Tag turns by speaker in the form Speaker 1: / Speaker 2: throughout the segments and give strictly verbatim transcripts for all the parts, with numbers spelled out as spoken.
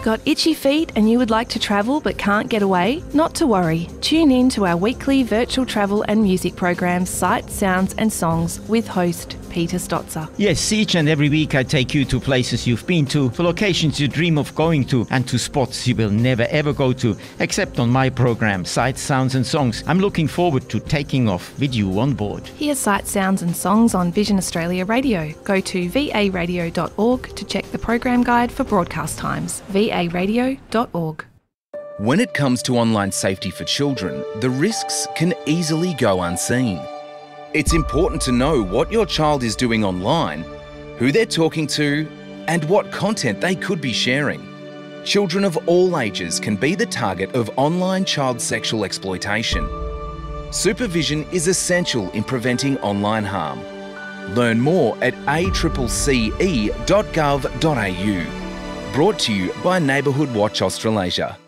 Speaker 1: Got itchy feet and you would like to travel but can't get away? Not to worry. Tune in to our weekly virtual travel and music programs, Sights, Sounds and Songs with host Peter Stotzer.
Speaker 2: Yes, each and every week I take you to places you've been to, for locations you dream of going to, and to spots you will never ever go to, except on my program, Sights, Sounds and Songs. I'm looking forward to taking off with you on board.
Speaker 1: Hear Sights, Sounds and Songs on Vision Australia Radio. Go to v a radio dot org to check the program guide for broadcast times. v a radio dot org.
Speaker 3: When it comes to online safety for children, the risks can easily go unseen. It's important to know what your child is doing online, who they're talking to, and what content they could be sharing. Children of all ages can be the target of online child sexual exploitation. Supervision is essential in preventing online harm. Learn more at a c c e dot gov dot a u. Brought to you by Neighbourhood Watch Australasia.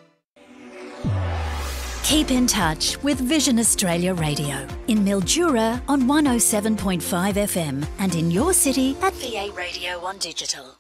Speaker 4: Keep in touch with Vision Australia Radio in Mildura on one oh seven point five F M and in your city at V A Radio on digital.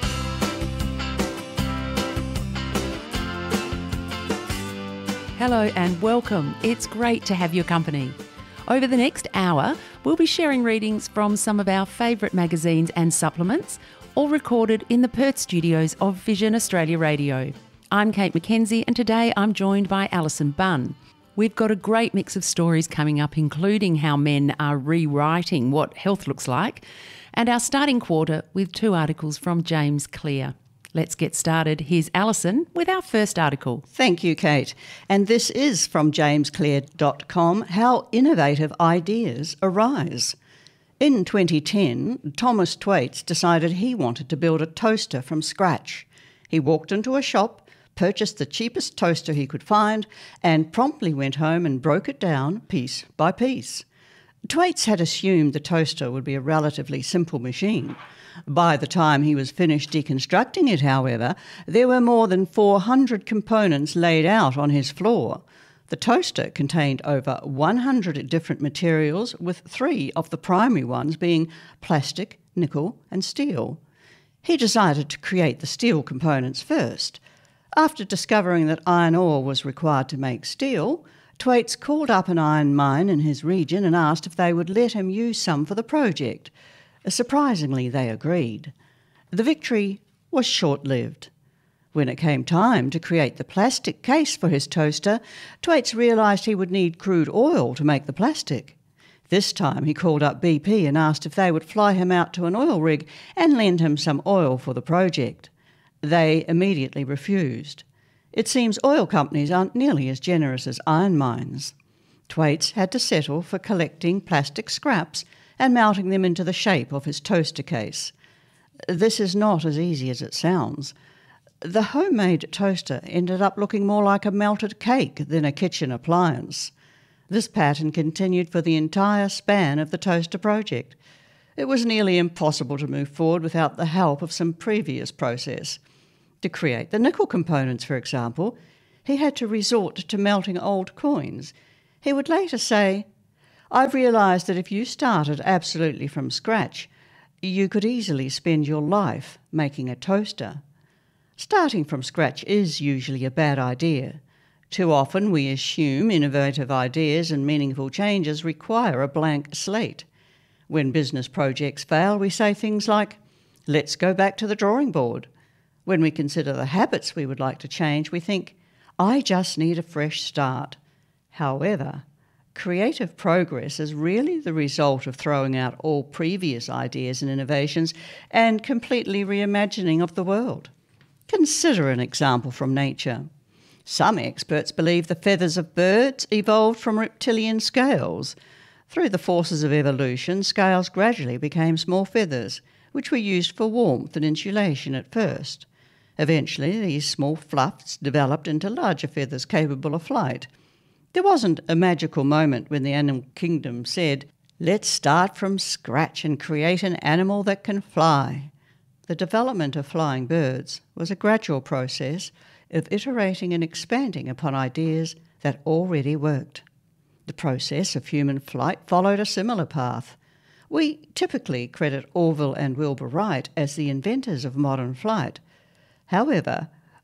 Speaker 5: Hello and welcome. It's great to have your company. Over the next hour, we'll be sharing readings from some of our favourite magazines and supplements, all recorded in the Perth studios of Vision Australia Radio. I'm Kate McKenzie and today I'm joined by Alison Bunn. We've got a great mix of stories coming up, including how men are rewriting what health looks like, and our starting quarter with two articles from James Clear. Let's get started. Here's Alison with our first article.
Speaker 6: Thank you, Kate. And this is from james clear dot com, How Innovative Ideas Arise. In twenty ten, Thomas Thwaites decided he wanted to build a toaster from scratch. He walked into a shop, purchased the cheapest toaster he could find, and promptly went home and broke it down piece by piece. Thwaites had assumed the toaster would be a relatively simple machine. By the time he was finished deconstructing it, however, there were more than four hundred components laid out on his floor. The toaster contained over one hundred different materials, with three of the primary ones being plastic, nickel and steel. He decided to create the steel components first. After discovering that iron ore was required to make steel, Thwaites called up an iron mine in his region and asked if they would let him use some for the project. Surprisingly, they agreed. The victory was short-lived. When it came time to create the plastic case for his toaster, Thwaites realised he would need crude oil to make the plastic. This time he called up B P and asked if they would fly him out to an oil rig and lend him some oil for the project. They immediately refused. It seems oil companies aren't nearly as generous as iron mines. Thwaites had to settle for collecting plastic scraps and melting them into the shape of his toaster case. This is not as easy as it sounds. The homemade toaster ended up looking more like a melted cake than a kitchen appliance. This pattern continued for the entire span of the toaster project. It was nearly impossible to move forward without the help of some previous process. To create the nickel components, for example, he had to resort to melting old coins. He would later say, "I've realised that if you started absolutely from scratch, you could easily spend your life making a toaster." Starting from scratch is usually a bad idea. Too often we assume innovative ideas and meaningful changes require a blank slate. When business projects fail, we say things like, "Let's go back to the drawing board." When we consider the habits we would like to change, we think, "I just need a fresh start." However, creative progress is really the result of throwing out all previous ideas and innovations and completely reimagining of the world. Consider an example from nature. Some experts believe the feathers of birds evolved from reptilian scales. Through the forces of evolution, scales gradually became small feathers, which were used for warmth and insulation at first. Eventually, these small fluffs developed into larger feathers capable of flight. There wasn't a magical moment when the animal kingdom said, "Let's start from scratch and create an animal that can fly." The development of flying birds was a gradual process of iterating and expanding upon ideas that already worked. The process of human flight followed a similar path. We typically credit Orville and Wilbur Wright as the inventors of modern flight. However,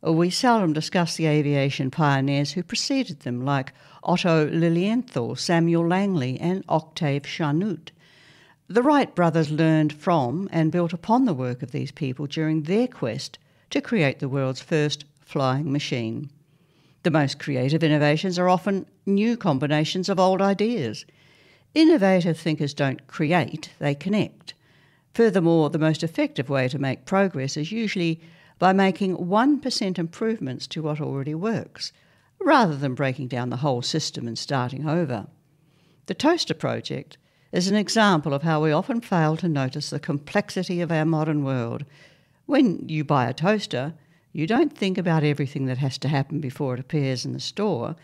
Speaker 6: We seldom discuss the aviation pioneers who preceded them, like Otto Lilienthal, Samuel Langley and Octave Chanute. The Wright brothers learned from and built upon the work of these people during their quest to create the world's first flying machine. The most creative innovations are often new combinations of old ideas. Innovative thinkers don't create, they connect. Furthermore, the most effective way to make progress is usually by making one percent improvements to what already works, rather than breaking down the whole system and starting over. The Toaster Project is an example of how we often fail to notice the complexity of our modern world. When you buy a toaster, you don't think about everything that has to happen before it appears in the store.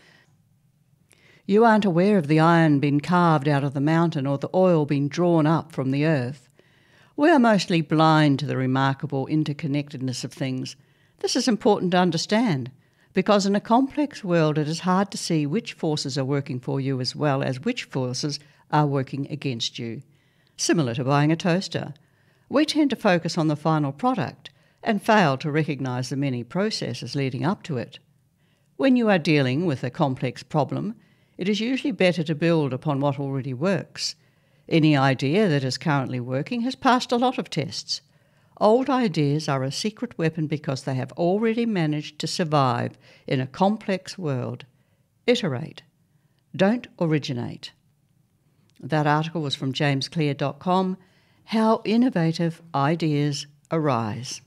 Speaker 6: You aren't aware of the iron being carved out of the mountain or the oil being drawn up from the earth. We are mostly blind to the remarkable interconnectedness of things. This is important to understand, because in a complex world it is hard to see which forces are working for you as well as which forces are working against you. Similar to buying a toaster, we tend to focus on the final product and fail to recognise the many processes leading up to it. When you are dealing with a complex problem, it is usually better to build upon what already works. Any idea that is currently working has passed a lot of tests. Old ideas are a secret weapon because they have already managed to survive in a complex world. Iterate. Don't originate. That article was from james clear dot com, How Innovative Ideas Arise.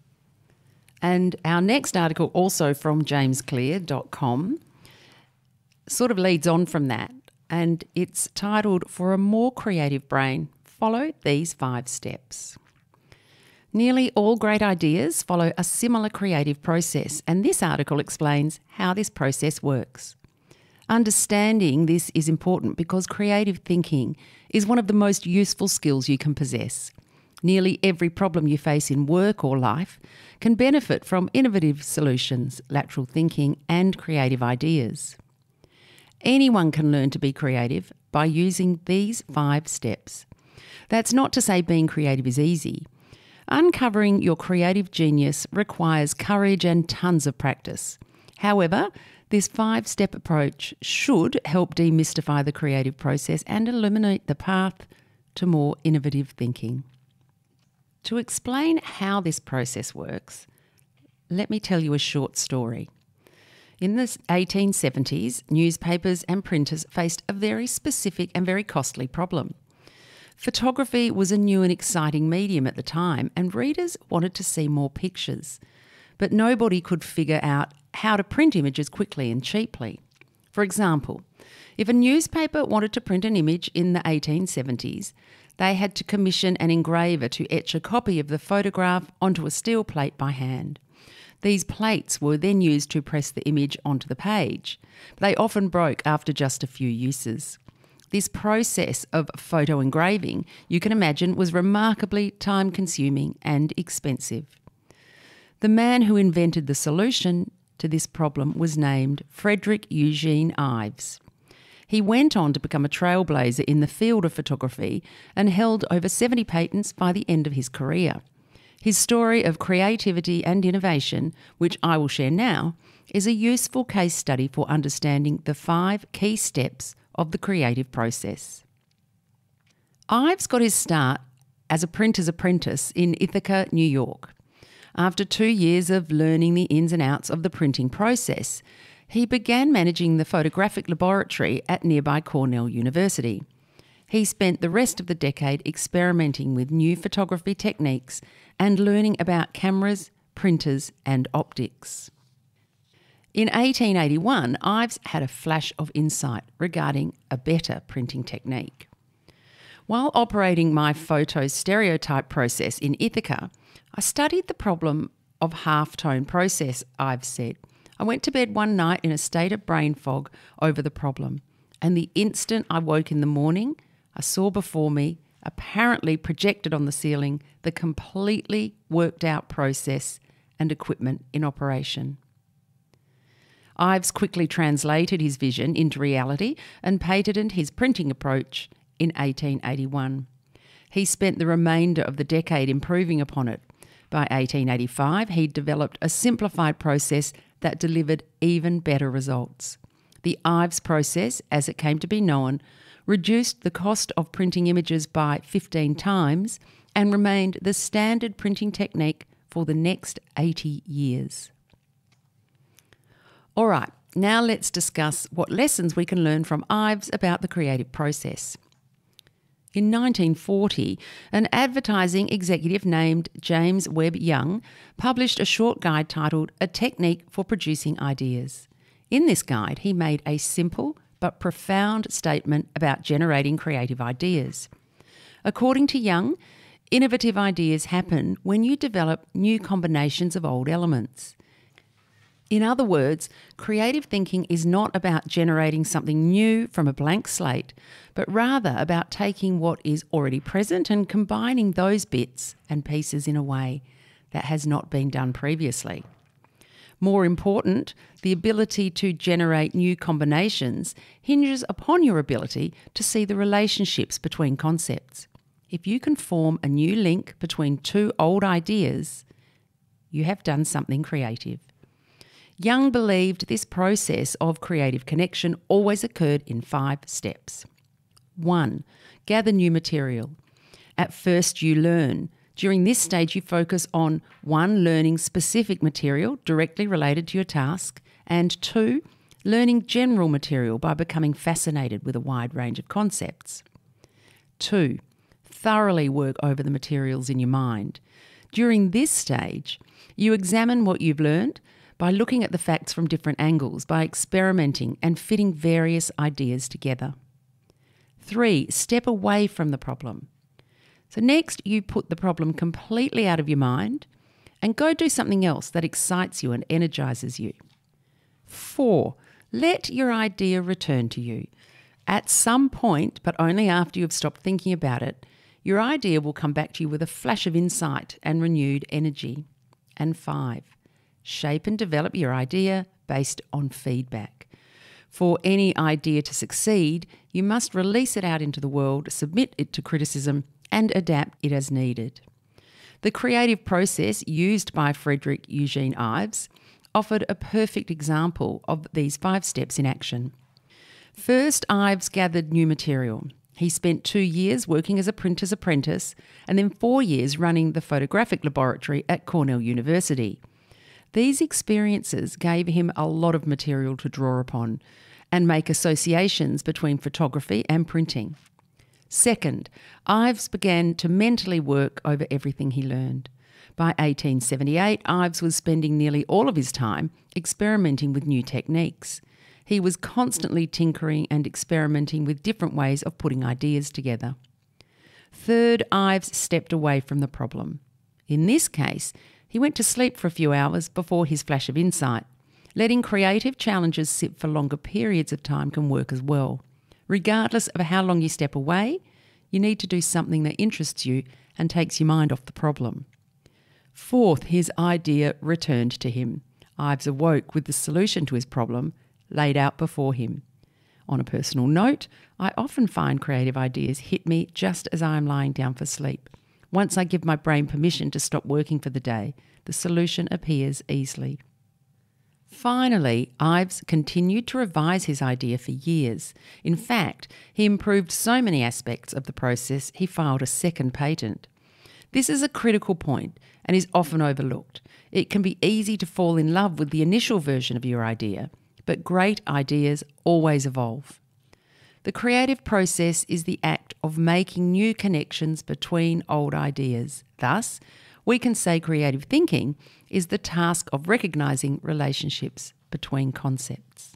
Speaker 5: And our next article, also from james clear dot com, sort of leads on from that, and it's titled, For a More Creative Brain, Follow These Five Steps. Nearly all great ideas follow a similar creative process, and this article explains how this process works. Understanding this is important because creative thinking is one of the most useful skills you can possess. Nearly every problem you face in work or life can benefit from innovative solutions, lateral thinking, and creative ideas. Anyone can learn to be creative by using these five steps. That's not to say being creative is easy. Uncovering your creative genius requires courage and tons of practice. However, this five-step approach should help demystify the creative process and illuminate the path to more innovative thinking. To explain how this process works, let me tell you a short story. In the eighteen seventies, newspapers and printers faced a very specific and very costly problem. Photography was a new and exciting medium at the time, and readers wanted to see more pictures. But nobody could figure out how to print images quickly and cheaply. For example, if a newspaper wanted to print an image in the eighteen seventies, they had to commission an engraver to etch a copy of the photograph onto a steel plate by hand. These plates were then used to press the image onto the page. They often broke after just a few uses. This process of photo engraving, you can imagine, was remarkably time-consuming and expensive. The man who invented the solution to this problem was named Frederick Eugene Ives. He went on to become a trailblazer in the field of photography and held over seventy patents by the end of his career. His story of creativity and innovation, which I will share now, is a useful case study for understanding the five key steps of the creative process. Ives got his start as a printer's apprentice in Ithaca, New York. After two years of learning the ins and outs of the printing process, he began managing the photographic laboratory at nearby Cornell University. He spent the rest of the decade experimenting with new photography techniques and learning about cameras, printers, and optics. In eighteen eighty-one, Ives had a flash of insight regarding a better printing technique. While operating my photo stereotype process in Ithaca, I studied the problem of half-tone process, Ives said. I went to bed one night in a state of brain fog over the problem, and the instant I woke in the morning, I saw before me, apparently projected on the ceiling, the completely worked-out process and equipment in operation. Ives quickly translated his vision into reality and patented his printing approach in eighteen eighty-one. He spent the remainder of the decade improving upon it, By eighteen eighty-five, he developed a simplified process that delivered even better results. The Ives process, as it came to be known, reduced the cost of printing images by fifteen times and remained the standard printing technique for the next eighty years. All right, now let's discuss what lessons we can learn from Ives about the creative process. In nineteen forty, an advertising executive named James Webb Young published a short guide titled A Technique for Producing Ideas. In this guide, he made a simple but profound statement about generating creative ideas. According to Young, innovative ideas happen when you develop new combinations of old elements. In other words, creative thinking is not about generating something new from a blank slate, but rather about taking what is already present and combining those bits and pieces in a way that has not been done previously. More important, the ability to generate new combinations hinges upon your ability to see the relationships between concepts. If you can form a new link between two old ideas, you have done something creative. Young believed this process of creative connection always occurred in five steps. One, gather new material. At first you learn. During this stage you focus on one, learning specific material directly related to your task, and two, learning general material by becoming fascinated with a wide range of concepts. Two, thoroughly work over the materials in your mind. During this stage, you examine what you've learned by looking at the facts from different angles, by experimenting and fitting various ideas together. Three, step away from the problem. So next, you put the problem completely out of your mind and go do something else that excites you and energizes you. Four, let your idea return to you. At some point, but only after you have stopped thinking about it, your idea will come back to you with a flash of insight and renewed energy. And five, shape and develop your idea based on feedback. For any idea to succeed, you must release it out into the world, submit it to criticism, and adapt it as needed. The creative process used by Frederick Eugene Ives offered a perfect example of these five steps in action. First, Ives gathered new material. He spent two years working as a printer's apprentice and then four years running the photographic laboratory at Cornell University. These experiences gave him a lot of material to draw upon and make associations between photography and printing. Second, Ives began to mentally work over everything he learned. By eighteen seventy-eight, Ives was spending nearly all of his time experimenting with new techniques. He was constantly tinkering and experimenting with different ways of putting ideas together. Third, Ives stepped away from the problem. In this case, he went to sleep for a few hours before his flash of insight. Letting creative challenges sit for longer periods of time can work as well. Regardless of how long you step away, you need to do something that interests you and takes your mind off the problem. Fourth, his idea returned to him. Ives awoke with the solution to his problem laid out before him. On a personal note, I often find creative ideas hit me just as I am lying down for sleep. Once I give my brain permission to stop working for the day, the solution appears easily. Finally, Ives continued to revise his idea for years. In fact, he improved so many aspects of the process, he filed a second patent. This is a critical point and is often overlooked. It can be easy to fall in love with the initial version of your idea, but great ideas always evolve. The creative process is the act of making new connections between old ideas. Thus, we can say creative thinking is the task of recognising relationships between concepts.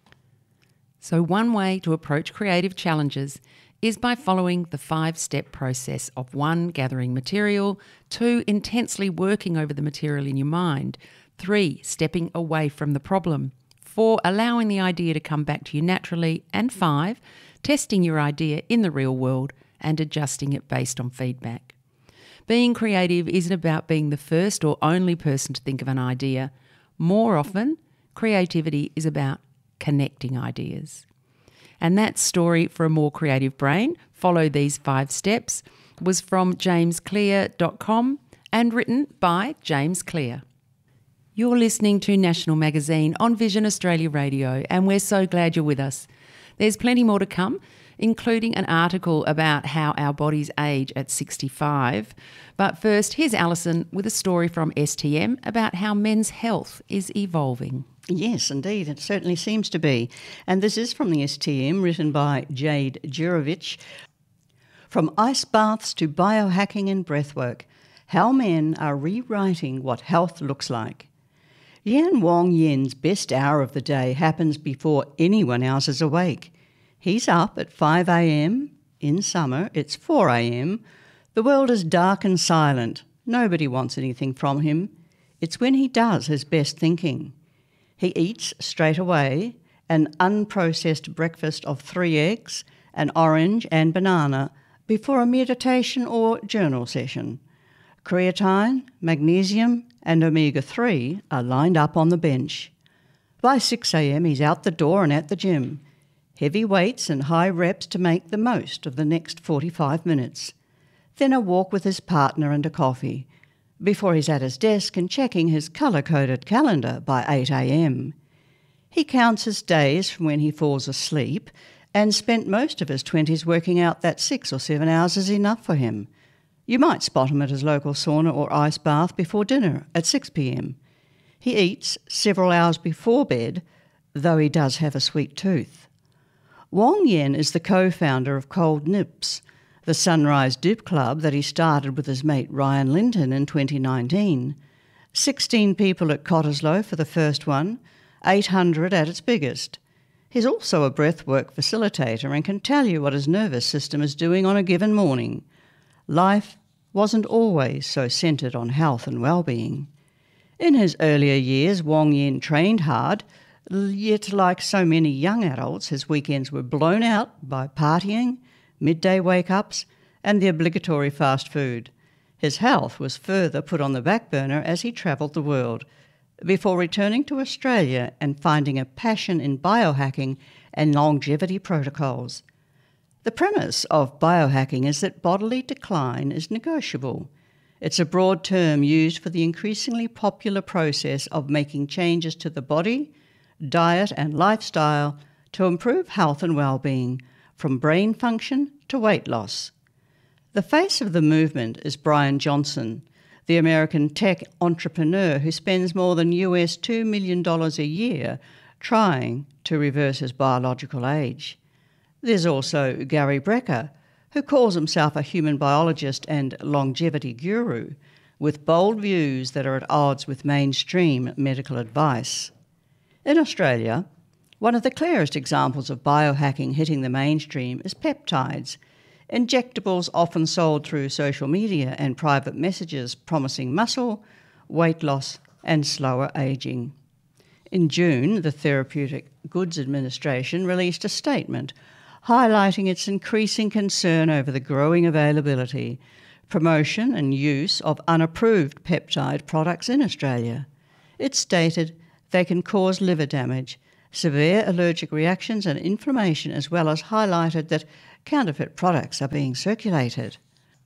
Speaker 5: So one way to approach creative challenges is by following the five-step process of one, gathering material, two, intensely working over the material in your mind, three, stepping away from the problem, four, allowing the idea to come back to you naturally, and five, testing your idea in the real world and adjusting it based on feedback. Being creative isn't about being the first or only person to think of an idea. More often, creativity is about connecting ideas. And that story for a more creative brain, follow these five steps, was from james clear dot com and written by James Clear. You're listening to National Magazine on Vision Australia Radio, and we're so glad you're with us. There's plenty more to come, including an article about how our bodies age at sixty-five. But first, here's Alison with a story from S T M about how men's health is evolving.
Speaker 6: Yes, indeed, it certainly seems to be. And this is from the S T M, written by Jade Jurovich. From ice baths to biohacking and breathwork, how men are rewriting what health looks like. Yan Wong Yin's best hour of the day happens before anyone else is awake. He's up at five a.m. In summer, it's four a.m. The world is dark and silent. Nobody wants anything from him. It's when he does his best thinking. He eats straight away an unprocessed breakfast of three eggs, an orange and banana before a meditation or journal session. Creatine, magnesium and omega three are lined up on the bench. By six a.m. he's out the door and at the gym. Heavy weights and high reps to make the most of the next forty-five minutes. Then a walk with his partner and a coffee, before he's at his desk and checking his colour-coded calendar by eight a.m. He counts his days from when he falls asleep and spent most of his twenties working out that six or seven hours is enough for him. You might spot him at his local sauna or ice bath before dinner at six p.m. He eats several hours before bed, though he does have a sweet tooth. Wong Yen is the co-founder of Cold Nips, the Sunrise Dip Club that he started with his mate Ryan Linton in twenty nineteen. Sixteen people at Cottesloe for the first one, eight hundred at its biggest. He's also a breathwork facilitator and can tell you what his nervous system is doing on a given morning. Life wasn't always so centred on health and well-being. In his earlier years, Wong Yen trained hard, yet like so many young adults, his weekends were blown out by partying, midday wake-ups and the obligatory fast food. His health was further put on the back burner as he travelled the world, before returning to Australia and finding a passion in biohacking and longevity protocols. The premise of biohacking is that bodily decline is negotiable. It's a broad term used for the increasingly popular process of making changes to the body, diet and lifestyle to improve health and well-being, from brain function to weight loss. The face of the movement is Brian Johnson, the American tech entrepreneur who spends more than U S two million dollars a year trying to reverse his biological age. There's also Gary Brecker, who calls himself a human biologist and longevity guru, with bold views that are at odds with mainstream medical advice. In Australia, one of the clearest examples of biohacking hitting the mainstream is peptides, injectables often sold through social media and private messages promising muscle, weight loss and slower ageing. In June, the Therapeutic Goods Administration released a statement highlighting its increasing concern over the growing availability, promotion and use of unapproved peptide products in Australia. It stated they can cause liver damage, severe allergic reactions and inflammation, as well as highlighted that counterfeit products are being circulated.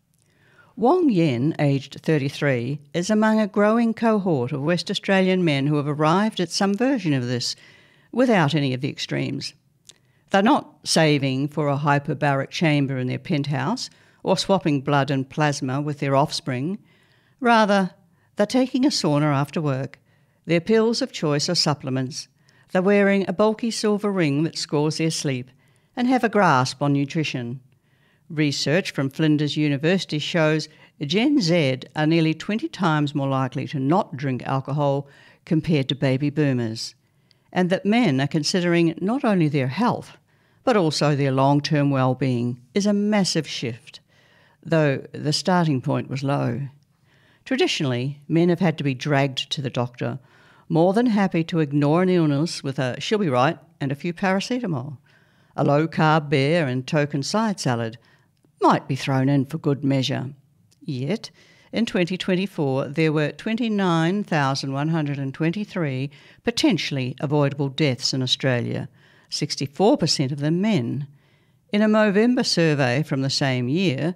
Speaker 6: Wong Yen, aged thirty-three, is among a growing cohort of West Australian men who have arrived at some version of this, without any of the extremes. They're not saving for a hyperbaric chamber in their penthouse or swapping blood and plasma with their offspring. Rather, they're taking a sauna after work. Their pills of choice are supplements. They're wearing a bulky silver ring that scores their sleep and have a grasp on nutrition. Research from Flinders University shows Gen Z are nearly twenty times more likely to not drink alcohol compared to baby boomers, and that men are considering not only their health, but also their long-term well-being is a massive shift, though the starting point was low. Traditionally, men have had to be dragged to the doctor, more than happy to ignore an illness with a "she'll be right" and a few paracetamol. A low-carb beer and token side salad might be thrown in for good measure. Yet, in twenty twenty-four, there were twenty-nine thousand one hundred twenty-three potentially avoidable deaths in Australia, sixty-four percent of them men. In a Movember survey from the same year,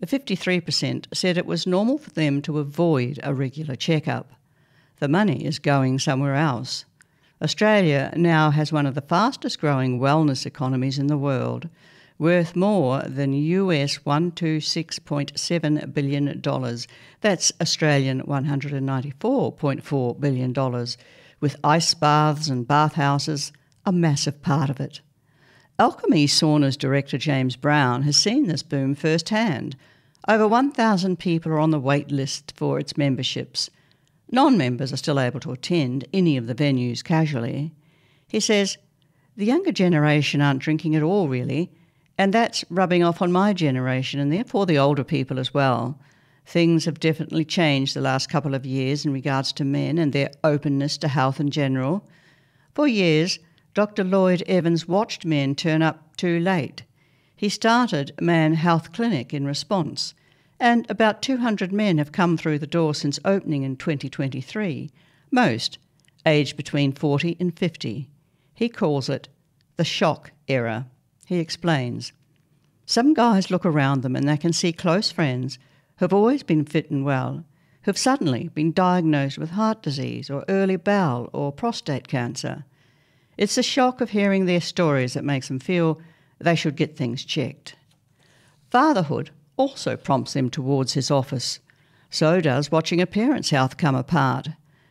Speaker 6: fifty-three percent said it was normal for them to avoid a regular checkup. The money is going somewhere else. Australia now has one of the fastest growing wellness economies in the world, worth more than U S one hundred twenty-six point seven billion dollars. That's Australian one hundred ninety-four point four billion dollars, with ice baths and bathhouses a massive part of it. Alchemy Saunas director James Brown has seen this boom firsthand. Over one thousand people are on the wait list for its memberships. Non-members are still able to attend any of the venues casually. He says, "The younger generation aren't drinking at all, really, and that's rubbing off on my generation and therefore the older people as well. Things have definitely changed the last couple of years in regards to men and their openness to health in general. For years, Doctor Lloyd Evans watched men turn up too late. He started Man Health Clinic in response, and about two hundred men have come through the door since opening in twenty twenty-three, most aged between forty and fifty. He calls it the shock era." He explains, "Some guys look around them and they can see close friends who've always been fit and well, who've suddenly been diagnosed with heart disease or early bowel or prostate cancer. It's the shock of hearing their stories that makes them feel they should get things checked. Fatherhood also prompts them towards his office. So does watching a parent's health come apart.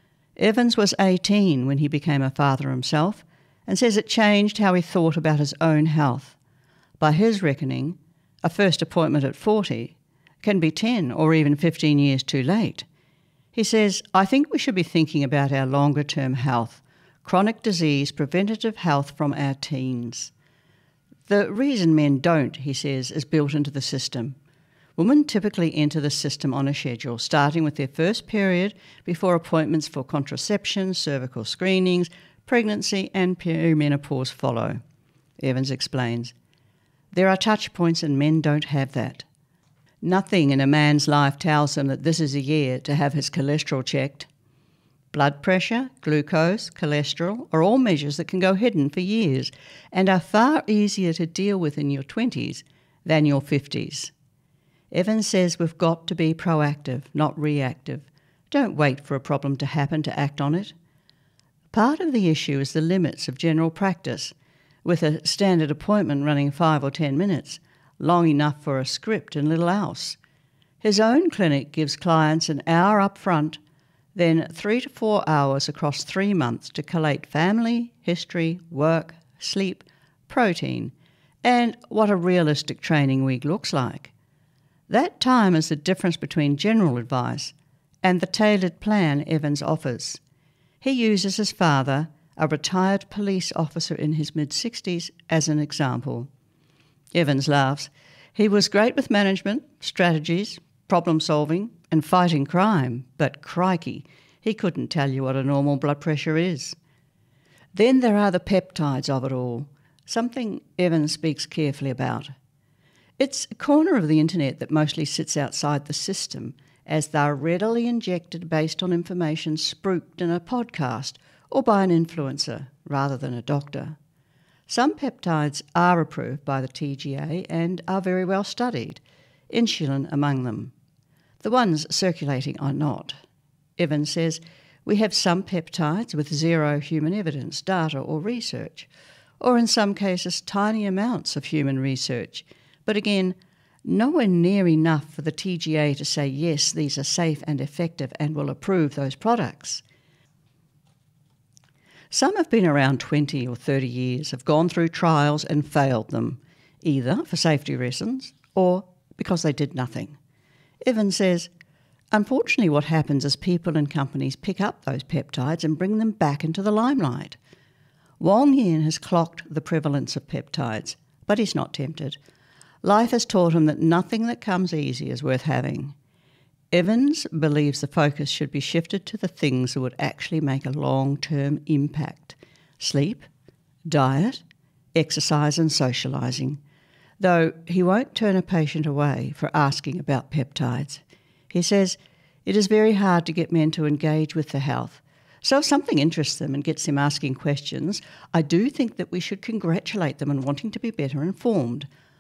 Speaker 6: Evans was eighteen when he became a father himself and says it changed how he thought about his own health. By his reckoning, a first appointment at forty can be ten or even fifteen years too late. He says, "I think we should be thinking about our longer-term health, chronic disease, preventative health from our teens." The reason men don't, he says, is built into the system. Women typically enter the system on a schedule, starting with their first period before appointments for contraception, cervical screenings, pregnancy and perimenopause follow. Evans explains, "There are touch points and men don't have that. Nothing in a man's life tells him that this is a year to have his cholesterol checked. Blood pressure, glucose, cholesterol are all measures that can go hidden for years and are far easier to deal with in your twenties than your fifties. Evans says we've got to be proactive, not reactive. Don't wait for a problem to happen to act on it. Part of the issue is the limits of general practice, with a standard appointment running five or ten minutes, long enough for a script and little else. His own clinic gives clients an hour up front, then three to four hours across three months to collate family, history, work, sleep, protein, and what a realistic training week looks like. That time is the difference between general advice and the tailored plan Evans offers. He uses his father, a retired police officer in his mid-sixties, as an example. Evans laughs. He was great with management, strategies, problem-solving and fighting crime, but crikey, he couldn't tell you what a normal blood pressure is. Then there are the peptides of it all, something Evans speaks carefully about. It's a corner of the internet that mostly sits outside the system, as they're readily injected based on information spruiked in a podcast or by an influencer rather than a doctor. Some peptides are approved by the T G A and are very well studied, insulin among them. The ones circulating are not. Evans says, we have some peptides with zero human evidence, data or research, or in some cases tiny amounts of human research, but again, nowhere near enough for the T G A to say, yes, these are safe and effective and will approve those products. Some have been around twenty or thirty years, have gone through trials and failed them, either for safety reasons or because they did nothing. Evans says, unfortunately what happens is people and companies pick up those peptides and bring them back into the limelight. Wong Yin has clocked the prevalence of peptides, but he's not tempted. Life has taught him that nothing that comes easy is worth having. Evans believes the focus should be shifted to the things that would actually make a long-term impact. Sleep, diet, exercise and socialising. Though he won't turn a patient away for asking about peptides. He says, it is very hard to get men to engage with their health. So if something interests them and gets them asking questions, I do think that we should congratulate them on wanting to be better informed.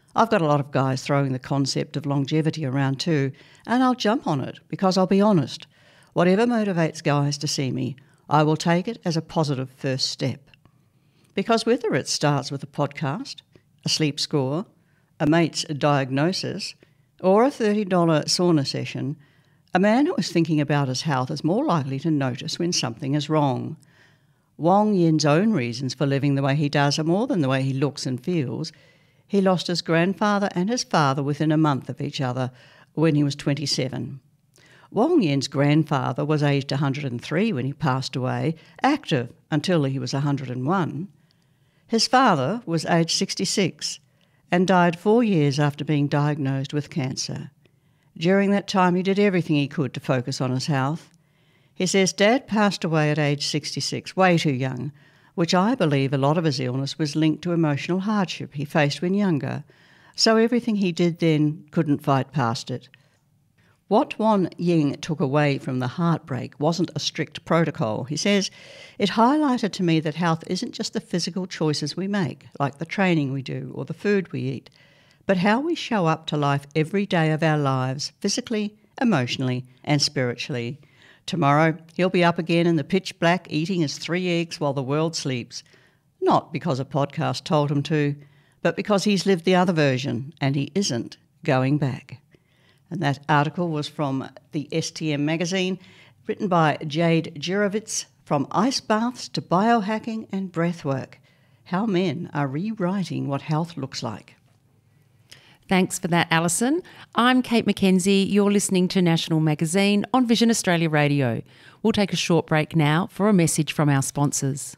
Speaker 6: I've got a lot of guys throwing the concept of longevity around too, and I'll jump on it because I'll be honest. Whatever motivates guys to see me, I will take it as a positive first step. Because whether it starts with a podcast, a sleep score, a mate's diagnosis, or a thirty dollars sauna session, a man who is thinking about his health is more likely to notice when something is wrong. Wong Yin's own reasons for living the way he does are more than the way he looks and feels. He lost his grandfather and his father within a month of each other when he was twenty-seven. Wong Yin's grandfather was aged one hundred three when he passed away, active until he was one hundred one. His father was aged sixty-six and died four years after being diagnosed with cancer. During that time, he did everything he could to focus on his health. He says Dad passed away at age sixty-six, way too young, which I believe a lot of his illness was linked to emotional hardship he faced when younger, so everything he did then couldn't fight past it. What Wong Yin took away from the heartbreak wasn't a strict protocol. He says, it highlighted to me that health isn't just the physical choices we make, like the training we do or the food we eat, but how we show up to life every day of our lives, physically, emotionally and spiritually. Tomorrow, he'll be up again in the pitch black eating his three eggs while the world sleeps. Not because a podcast told him to, but because he's lived the other version and he isn't going back. And that article was from the S T M magazine, written by Jade Jurovitz, From Ice Baths to Biohacking and Breathwork, How Men Are Rewriting What Health Looks Like.
Speaker 5: Thanks for that, Alison. I'm Kate McKenzie. You're listening to National Magazine on Vision Australia Radio. We'll take a short break now for a message from our sponsors.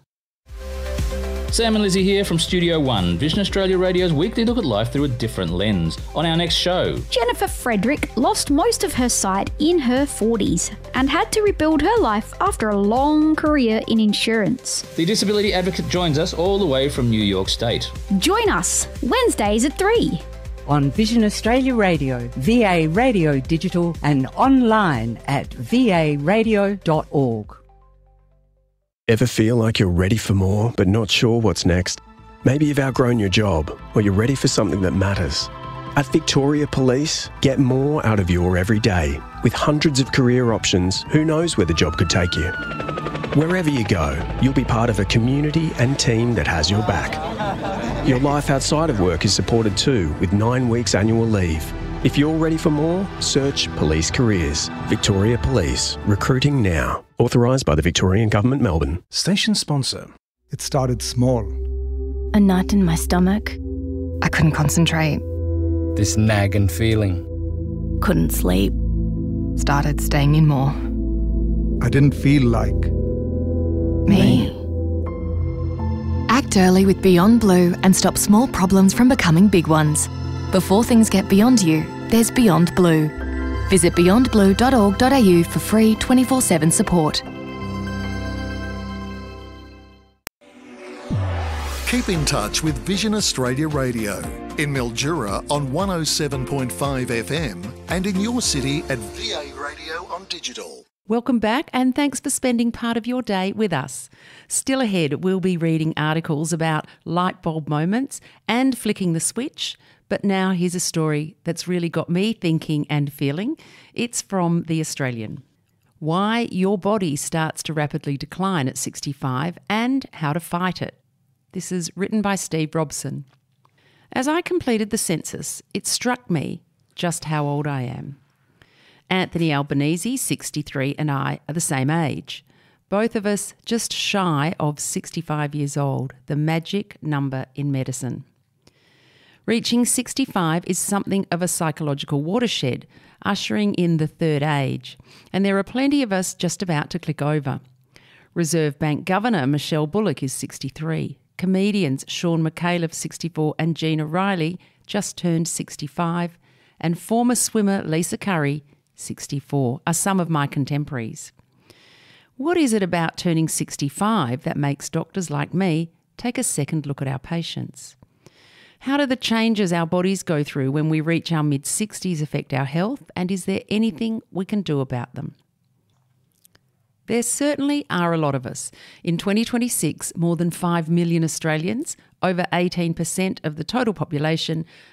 Speaker 7: Sam and Lizzie here from Studio One, Vision Australia Radio's weekly look at life through a different lens. On our next show,
Speaker 8: Jennifer Frederick lost most of her sight in her forties and had to rebuild her life after a long career in insurance.
Speaker 7: the disability advocate joins us all the way from New York State.
Speaker 8: Join us Wednesdays at three.
Speaker 9: On Vision Australia Radio, V A Radio Digital and online at v a radio dot org.
Speaker 10: Ever feel like you're ready for more but not sure what's next? Maybe you've outgrown your job or you're ready for something that matters. At Victoria Police, get more out of your everyday. With hundreds of career options, who knows where the job could take you? Wherever you go, you'll be part of a community and team that has your back. Your life outside of work is supported too, with nine weeks annual leave. If you're ready for more, search Police Careers. Victoria Police. Recruiting now. Authorised by the Victorian Government, Melbourne.
Speaker 11: Station sponsor. It started small.
Speaker 12: A knot in my stomach. I couldn't concentrate.
Speaker 13: This nagging feeling.
Speaker 12: Couldn't sleep. Started staying in more.
Speaker 11: I didn't feel like...
Speaker 12: Me. Act early with Beyond Blue and stop small problems from becoming big ones. Before things get beyond you, there's Beyond Blue. Visit beyond blue dot org dot a u for free twenty-four seven support.
Speaker 14: Keep in touch with Vision Australia Radio in Mildura on one oh seven point five F M and in your city at V A Radio on digital.
Speaker 5: Welcome back and thanks for spending part of your day with us. Still ahead, we'll be reading articles about light bulb moments and flicking the switch. But now here's a story that's really got me thinking and feeling. It's from The Australian. Why your body starts to rapidly decline at sixty-five and how to fight it. This is written by Steve Robson. As I completed the census, it struck me just how old I am. Anthony Albanese, sixty-three, and I are the same age. Both of us just shy of sixty-five years old, the magic number in medicine. Reaching sixty-five is something of a psychological watershed, ushering in the third age, and there are plenty of us just about to click over. Reserve Bank Governor Michelle Bullock is sixty-three. Comedians Sean McAuliffe, sixty-four, and Gina Riley just turned sixty-five, and former swimmer Lisa Curry, sixty-four, are some of my contemporaries. What is it about turning sixty-five that makes doctors like me take a second look at our patients? How do the changes our bodies go through when we reach our mid-sixties affect our health, and is there anything we can do about them? There certainly are a lot of us. In twenty twenty-six, more than five million Australians, over eighteen percent of the total population,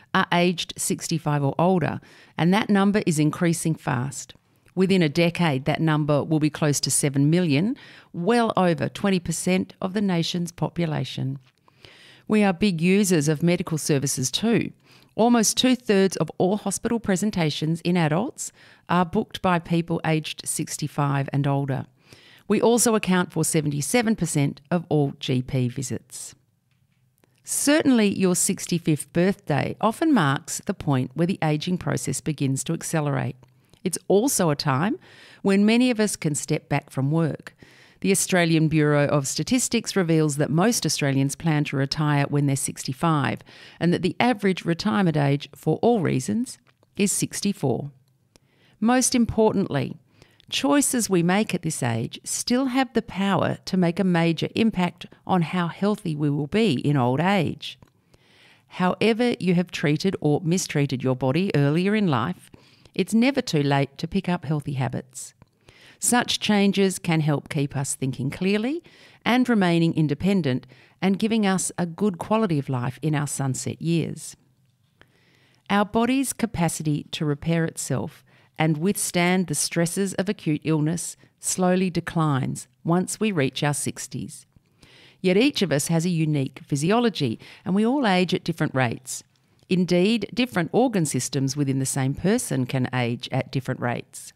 Speaker 5: are aged sixty-five or older, and that number is increasing fast. Within a decade, that number will be close to seven million, well over twenty percent of the nation's population. We are big users of medical services too. Almost two-thirds of all hospital presentations in adults are booked by people aged sixty-five and older. We also account for seventy-seven percent of all G P visits. Certainly your sixty-fifth birthday often marks the point where the ageing process begins to accelerate. It's also a time when many of us can step back from work. The Australian Bureau of Statistics reveals that most Australians plan to retire when they're sixty-five, and that the average retirement age, for all reasons, is sixty-four. Most importantly, choices we make at this age still have the power to make a major impact on how healthy we will be in old age. However you have treated or mistreated your body earlier in life, it's never too late to pick up healthy habits. Such changes can help keep us thinking clearly and remaining independent and giving us a good quality of life in our sunset years. Our body's capacity to repair itself and withstand the stresses of acute illness slowly declines once we reach our sixties. Yet each of us has a unique physiology, and we all age at different rates. Indeed, different organ systems within the same person can age at different rates.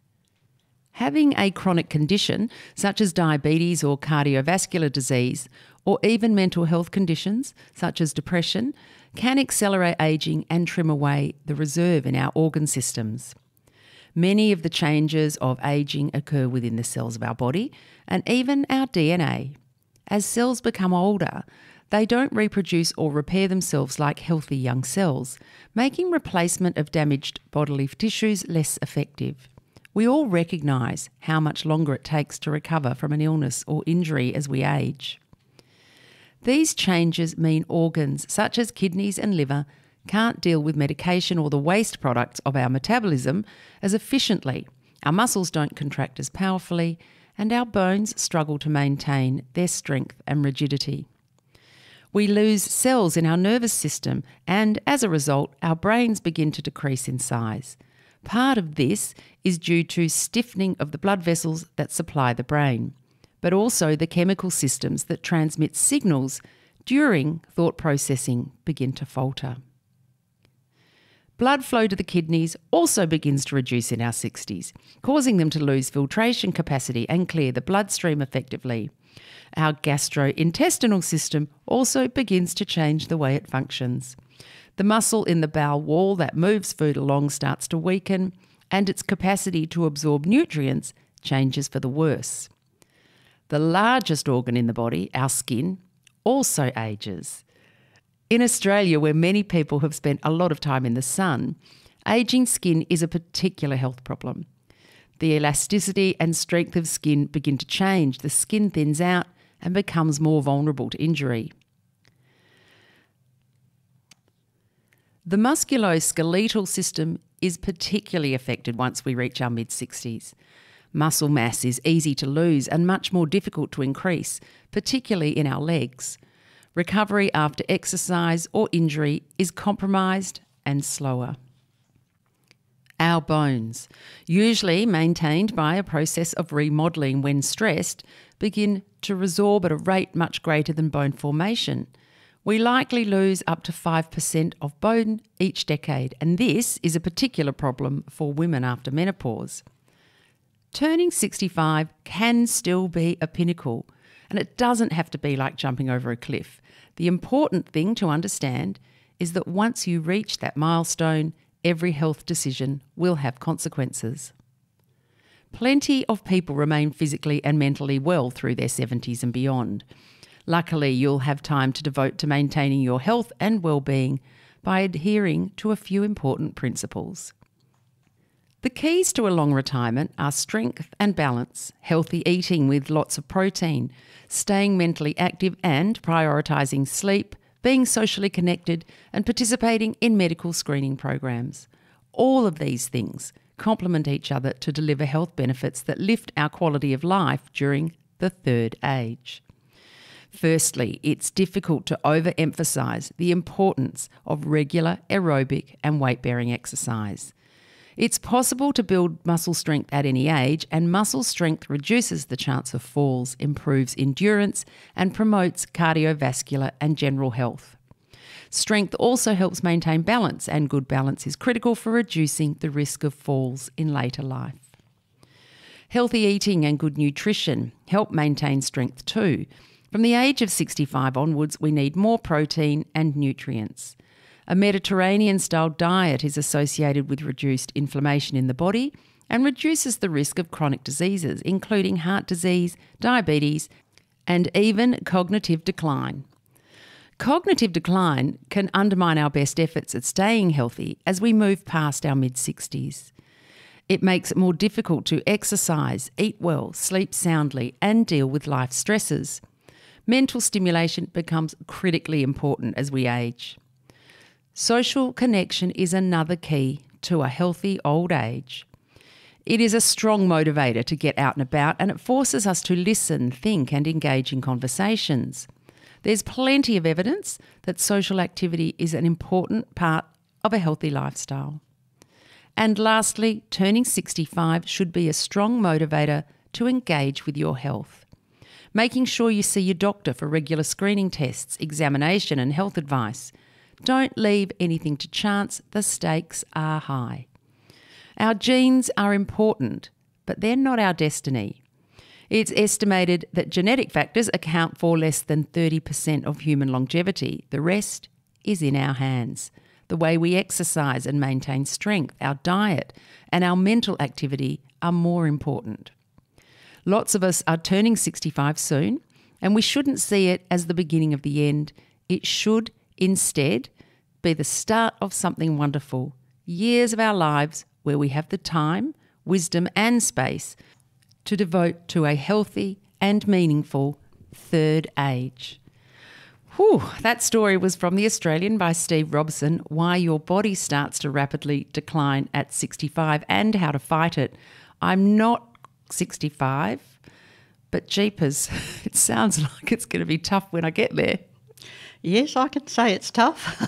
Speaker 5: Having a chronic condition, such as diabetes or cardiovascular disease, or even mental health conditions, such as depression, can accelerate ageing and trim away the reserve in our organ systems. Many of the changes of ageing occur within the cells of our body and even our D N A. As cells become older, they don't reproduce or repair themselves like healthy young cells, making replacement of damaged bodily tissues less effective. We all recognise how much longer it takes to recover from an illness or injury as we age. These changes mean organs such as kidneys and liver can't deal with medication or the waste products of our metabolism as efficiently. Our muscles don't contract as powerfully, and our bones struggle to maintain their strength and rigidity. We lose cells in our nervous system, and as a result, our brains begin to decrease in size. Part of this is due to stiffening of the blood vessels that supply the brain, but also the chemical systems that transmit signals during thought processing begin to falter. Blood flow to the kidneys also begins to reduce in our sixties, causing them to lose filtration capacity and clear the bloodstream effectively. Our gastrointestinal system also begins to change the way it functions. The muscle in the bowel wall that moves food along starts to weaken, and its capacity to absorb nutrients changes for the worse. The largest organ in the body, our skin, also ages. In Australia, where many people have spent a lot of time in the sun, ageing skin is a particular health problem. The elasticity and strength of skin begin to change. The skin thins out and becomes more vulnerable to injury. The musculoskeletal system is particularly affected once we reach our mid-sixties. Muscle mass is easy to lose and much more difficult to increase, particularly in our legs. Recovery after exercise or injury is compromised and slower. Our bones, usually maintained by a process of remodelling when stressed, begin to resorb at a rate much greater than bone formation. We likely lose up to five percent of bone each decade, and this is a particular problem for women after menopause. Turning sixty-five can still be a pinnacle, and it doesn't have to be like jumping over a cliff. The important thing to understand is that once you reach that milestone, every health decision will have consequences. Plenty of people remain physically and mentally well through their seventies and beyond. Luckily, you'll have time to devote to maintaining your health and well-being by adhering to a few important principles. The keys to a long retirement are strength and balance, healthy eating with lots of protein, staying mentally active and prioritising sleep, being socially connected and participating in medical screening programs. All of these things complement each other to deliver health benefits that lift our quality of life during the third age. Firstly, it's difficult to overemphasise the importance of regular aerobic and weight-bearing exercise. It's possible to build muscle strength at any age, and muscle strength reduces the chance of falls, improves endurance, and promotes cardiovascular and general health. Strength also helps maintain balance, and good balance is critical for reducing the risk of falls in later life. Healthy eating and good nutrition help maintain strength too. From the age of sixty-five onwards, we need more protein and nutrients. A Mediterranean-style diet is associated with reduced inflammation in the body and reduces the risk of chronic diseases, including heart disease, diabetes, and even cognitive decline. Cognitive decline can undermine our best efforts at staying healthy as we move past our mid-sixties. It makes it more difficult to exercise, eat well, sleep soundly, and deal with life stresses. Mental stimulation becomes critically important as we age. Social connection is another key to a healthy old age. It is a strong motivator to get out and about, and it forces us to listen, think, and engage in conversations. There's plenty of evidence that social activity is an important part of a healthy lifestyle. And lastly, turning sixty-five should be a strong motivator to engage with your health. Making sure you see your doctor for regular screening tests, examination, and health advice. Don't leave anything to chance. The stakes are high. Our genes are important, but they're not our destiny. It's estimated that genetic factors account for less than thirty percent of human longevity. The rest is in our hands. The way we exercise and maintain strength, our diet, and our mental activity are more important. Lots of us are turning sixty-five soon, and we shouldn't see it as the beginning of the end. It should instead be the start of something wonderful. Years of our lives where we have the time, wisdom, and space to devote to a healthy and meaningful third age. Whew, that story was from The Australian by Steve Robson, Why Your Body Starts to Rapidly Decline at sixty-five and How to Fight It. I'm not sixty-five, but jeepers, it sounds like it's going to be tough when I get there.
Speaker 6: Yes, I can say it's tough,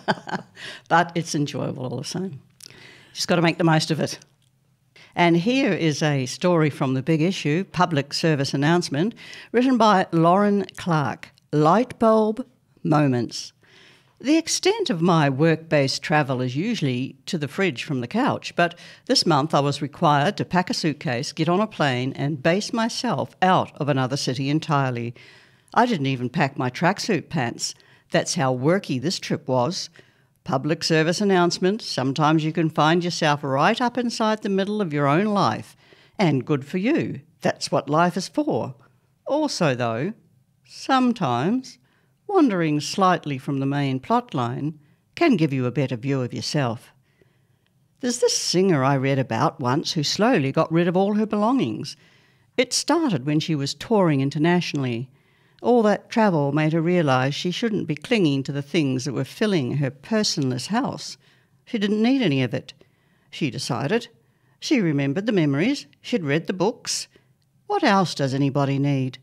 Speaker 6: but it's enjoyable all the same. Just got to make the most of it. And here is a story from The Big Issue, public service announcement, written by Lauren Clark, Lightbulb Moments. The extent of my work-based travel is usually to the fridge from the couch, but this month I was required to pack a suitcase, get on a plane and base myself out of another city entirely. I didn't even pack my tracksuit pants. That's how worky this trip was. Public service announcement, sometimes you can find yourself right up inside the middle of your own life. And good for you. That's what life is for. Also, though, sometimes wandering slightly from the main plot line can give you a better view of yourself. There's this singer I read about once who slowly got rid of all her belongings. It started when she was touring internationally. All that travel made her realise she shouldn't be clinging to the things that were filling her personless house. She didn't need any of it. She decided. She remembered the memories. She'd read the books. What else does anybody need?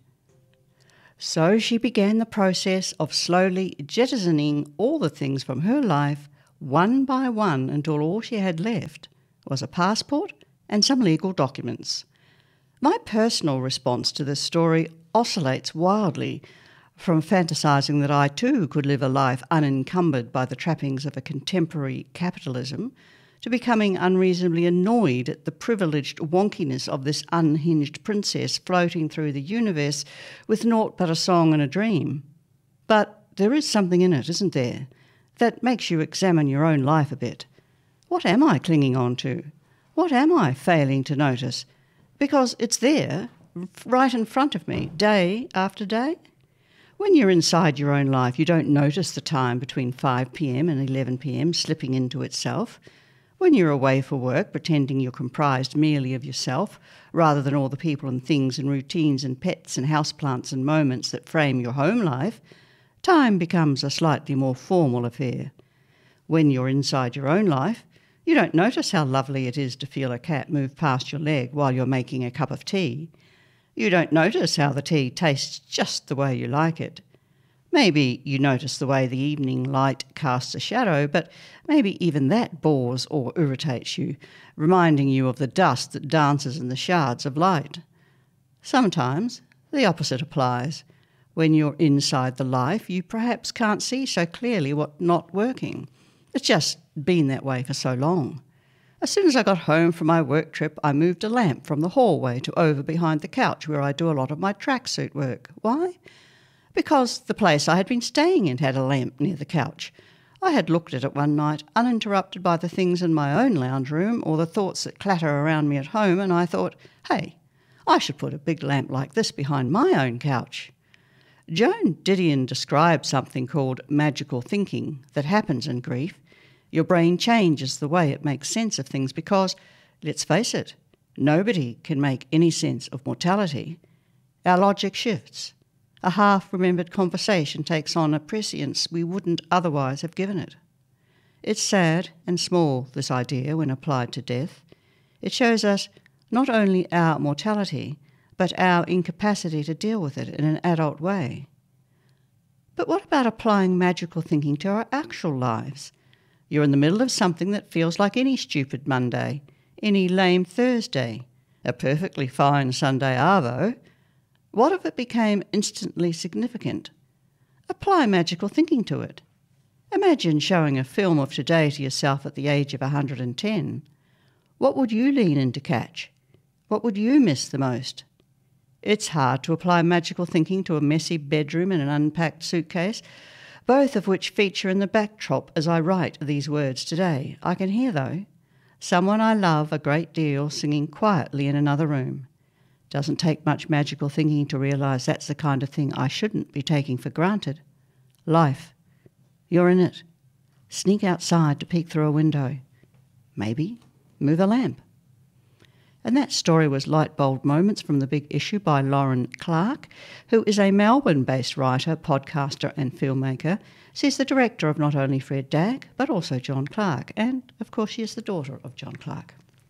Speaker 6: So she began the process of slowly jettisoning all the things from her life, one by one, until all she had left was a passport and some legal documents. My personal response to this story oscillates wildly from fantasising that I too could live a life unencumbered by the trappings of a contemporary capitalism, to becoming unreasonably annoyed at the privileged wonkiness of this unhinged princess floating through the universe with naught but a song and a dream. But there is something in it, isn't there, that makes you examine your own life a bit. What am I clinging on to? What am I failing to notice? Because it's there, right in front of me, day after day. When you're inside your own life, you don't notice the time between five p.m. and eleven p.m. slipping into itself. When you're away for work, pretending you're comprised merely of yourself, rather than all the people and things and routines and pets and houseplants and moments that frame your home life, time becomes a slightly more formal affair. When you're inside your own life, you don't notice how lovely it is to feel a cat move past your leg while you're making a cup of tea. You don't notice how the tea tastes just the way you like it. Maybe you notice the way the evening light casts a shadow, but maybe even that bores or irritates you, reminding you of the dust that dances in the shards of light. Sometimes the opposite applies. When you're inside the life, you perhaps can't see so clearly what's not working. It's just been that way for so long. As soon as I got home from my work trip, I moved a lamp from the hallway to over behind the couch where I do a lot of my tracksuit work. Why? Because the place I had been staying in had a lamp near the couch. I had looked at it one night, uninterrupted by the things in my own lounge room or the thoughts that clatter around me at home, and I thought, hey, I should put a big lamp like this behind my own couch. Joan Didion described something called magical thinking that happens in grief. Your brain changes the way it makes sense of things because, let's face it, nobody can make any sense of mortality. Our logic shifts. A half-remembered conversation takes on a prescience we wouldn't otherwise have given it. It's sad and small, this idea, when applied to death. It shows us not only our mortality, but our incapacity to deal with it in an adult way. But what about applying magical thinking to our actual lives? You're in the middle of something that feels like any stupid Monday, any lame Thursday, a perfectly fine Sunday arvo. What if it became instantly significant? Apply magical thinking to it. Imagine showing a film of today to yourself at the age of one hundred ten. What would you lean in to catch? What would you miss the most? It's hard to apply magical thinking to a messy bedroom and an unpacked suitcase, both of which feature in the backdrop as I write these words today. I can hear, though, someone I love a great deal singing quietly in another room. Doesn't take much magical thinking to realise that's the kind of thing I shouldn't be taking for granted. Life. You're in it. Sneak outside to peek through a window. Maybe move a lamp. And that story was Light Bulb Moments from the Big Issue by Lauren Clark, who is a Melbourne-based writer, podcaster and filmmaker. She's the director of not only Fred Dagg, but also John Clark. And, of course, she is the daughter of John Clark.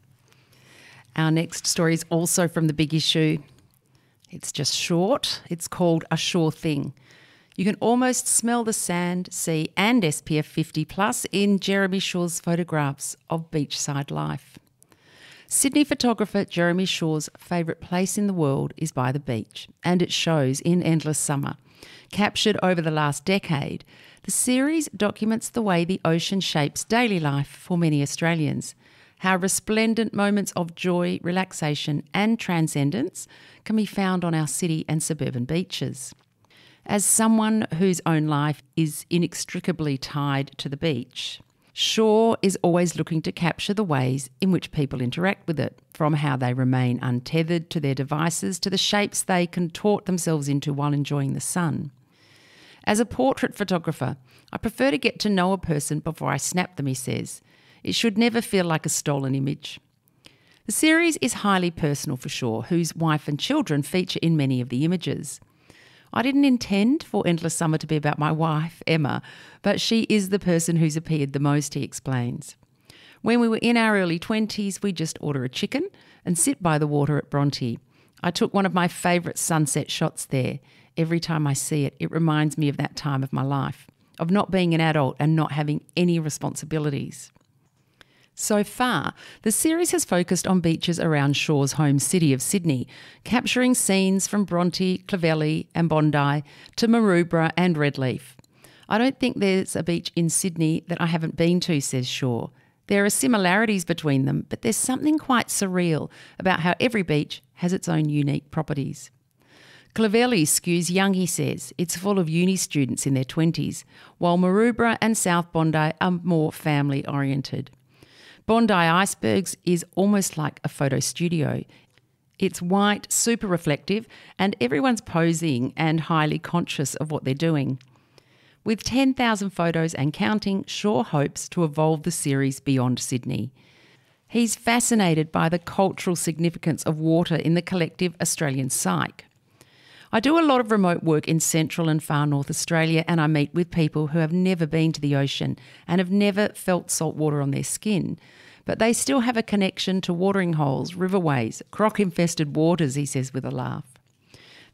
Speaker 5: Our next story is also from the Big Issue. It's just short. It's called A Sure Thing. You can almost smell the sand, sea and S P F fifty plus in Jeremy Shaw's photographs of beachside life. Sydney photographer Jeremy Shaw's favourite place in the world is by the beach, and it shows in Endless Summer. Captured over the last decade, the series documents the way the ocean shapes daily life for many Australians, how resplendent moments of joy, relaxation and transcendence can be found on our city and suburban beaches. As someone whose own life is inextricably tied to the beach, Shaw is always looking to capture the ways in which people interact with it, from how they remain untethered to their devices to the shapes they contort themselves into while enjoying the sun. As a portrait photographer, I prefer to get to know a person before I snap them, he says. It should never feel like a stolen image. The series is highly personal for Shaw, whose wife and children feature in many of the images. I didn't intend for Endless Summer to be about my wife, Emma, but she is the person who's appeared the most, he explains. When we were in our early twenties, we'd just order a chicken and sit by the water at Bronte. I took one of my favourite sunset shots there. Every time I see it, it reminds me of that time of my life, of not being an adult and not having any responsibilities. So far, the series has focused on beaches around Shaw's home city of Sydney, capturing scenes from Bronte, Clovelly and Bondi to Maroubra and Redleaf. I don't think there's a beach in Sydney that I haven't been to, says Shaw. There are similarities between them, but there's something quite surreal about how every beach has its own unique properties. Clovelly skews young, he says. It's full of uni students in their twenties, while Maroubra and South Bondi are more family-oriented. Bondi Icebergs is almost like a photo studio. It's white, super reflective, and everyone's posing and highly conscious of what they're doing. With ten thousand photos and counting, Shaw hopes to evolve the series beyond Sydney. He's fascinated by the cultural significance of water in the collective Australian psyche. I do a lot of remote work in central and far north Australia, and I meet with people who have never been to the ocean and have never felt salt water on their skin. But they still have a connection to watering holes, riverways, croc-infested waters, he says with a laugh.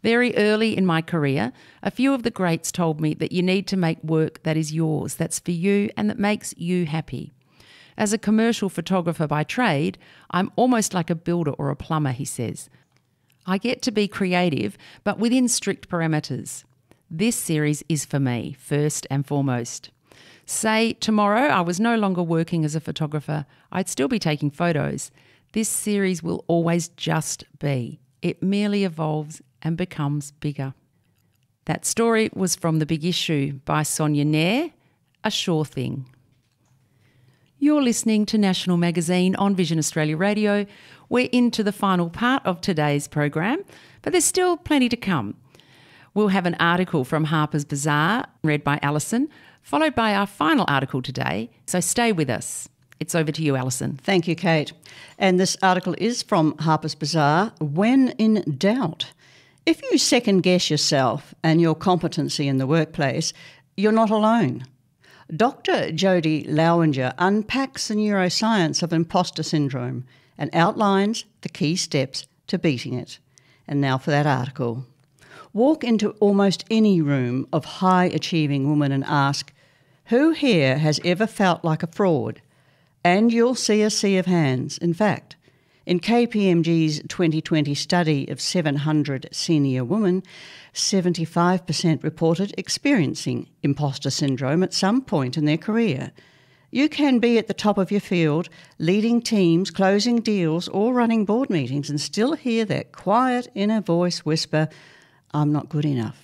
Speaker 5: Very early in my career, a few of the greats told me that you need to make work that is yours, that's for you and that makes you happy. As a commercial photographer by trade, I'm almost like a builder or a plumber, he says. I get to be creative, but within strict parameters. This series is for me, first and foremost. Say tomorrow I was no longer working as a photographer, I'd still be taking photos. This series will always just be. It merely evolves and becomes bigger. That story was from The Big Issue by Sonia Nair, A Sure Thing. You're listening to National Magazine on Vision Australia Radio. We're into the final part of today's program, but there's still plenty to come. We'll have an article from Harper's Bazaar, read by Alison, followed by our final article today, so stay with us. It's over to you, Alison.
Speaker 6: Thank you, Kate. And this article is from Harper's Bazaar, When in Doubt. If you second-guess yourself and your competency in the workplace, you're not alone. Doctor Jodie Lowinger unpacks the neuroscience of imposter syndrome and outlines the key steps to beating it. And now for that article. Walk into almost any room of high-achieving women and ask, who here has ever felt like a fraud? And you'll see a sea of hands. In fact, in K P M G's twenty twenty study of seven hundred senior women, seventy-five percent reported experiencing imposter syndrome at some point in their career. You can be at the top of your field, leading teams, closing deals, or running board meetings and still hear that quiet inner voice whisper, I'm not good enough.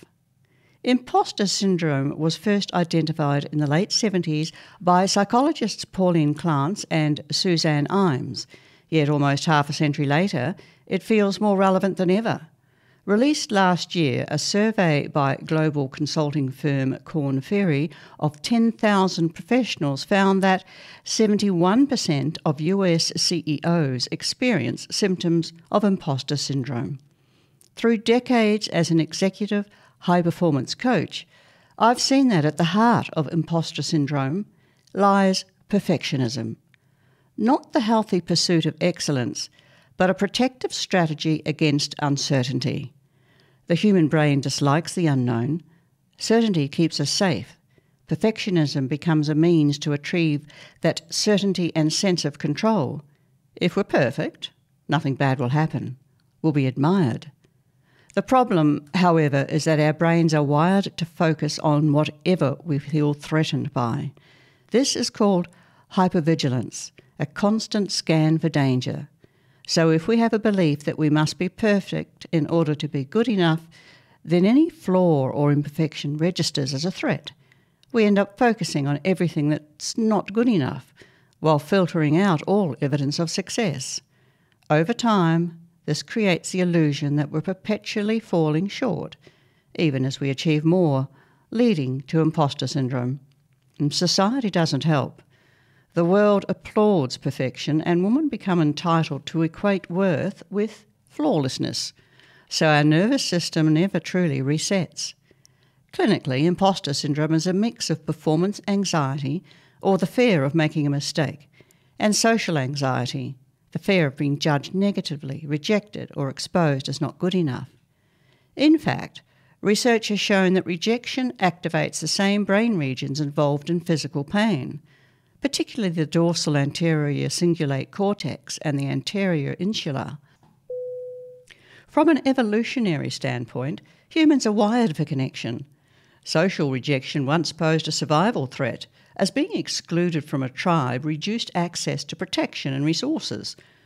Speaker 6: Imposter syndrome was first identified in the late seventies by psychologists Pauline Clance and Suzanne Imes. Yet almost half a century later, it feels more relevant than ever. Released last year, a survey by global consulting firm Korn Ferry of ten thousand professionals found that seventy-one percent of U S C E Os experience symptoms of imposter syndrome. Through decades as an executive high-performance coach, I've seen that at the heart of imposter syndrome lies perfectionism. Not the healthy pursuit of excellence, but a protective strategy against uncertainty. The human brain dislikes the unknown. Certainty keeps us safe. Perfectionism becomes a means to achieve that certainty and sense of control. If we're perfect, nothing bad will happen. We'll be admired. The problem, however, is that our brains are wired to focus on whatever we feel threatened by. This is called hypervigilance, a constant scan for danger. So if we have a belief that we must be perfect in order to be good enough, then any flaw or imperfection registers as a threat. We end up focusing on everything that's not good enough, while filtering out all evidence of success. Over time, this creates the illusion that we're perpetually falling short, even as we achieve more, leading to imposter syndrome. And society doesn't help. The world applauds perfection, and women become entitled to equate worth with flawlessness, so our nervous system never truly resets. Clinically, imposter syndrome is a mix of performance anxiety, or the fear of making a mistake, and social anxiety, the fear of being judged negatively, rejected, or exposed as not good enough. In fact, research has shown that rejection activates the same brain regions involved in physical pain, particularly the dorsal anterior cingulate cortex and the anterior insula. From an evolutionary standpoint, humans are wired for connection. Social rejection once posed a survival threat, as being excluded from a tribe reduced access to protection and resources,